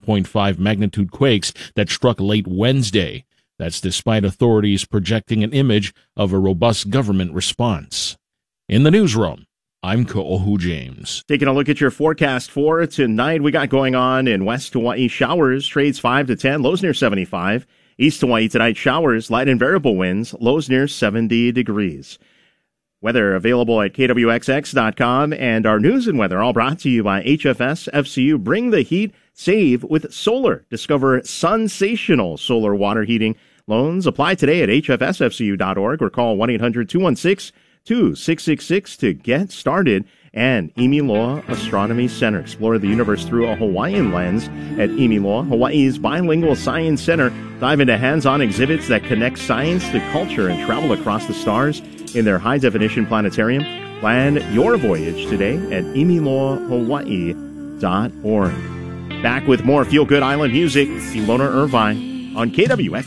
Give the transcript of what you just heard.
5.5 magnitude quakes that struck late Wednesday. That's despite authorities projecting an image of a robust government response. In the newsroom, I'm Ko'ohu James. Taking a look at your forecast for tonight, we got going on in West Hawaii showers, trades 5 to 10, lows near 75. East Hawaii tonight, showers, light and variable winds, lows near 70 degrees. Weather available at KWXX.com, and our news and weather all brought to you by HFS FCU. Bring the heat, save with solar. Discover sensational solar water heating. Loans apply today at hfsfcu.org or call 1-800-216-2666 to get started. And Imiloa Astronomy Center. Explore the universe through a Hawaiian lens at Imiloa, Hawaii's bilingual science center. Dive into hands-on exhibits that connect science to culture and travel across the stars in their high-definition planetarium. Plan your voyage today at imiloahawaii.org. Back with more Feel Good Island music. Ilona Irvine on KWX.